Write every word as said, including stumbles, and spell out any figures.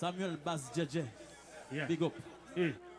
Samuel Bass J J. Yeah. Big up. Eh.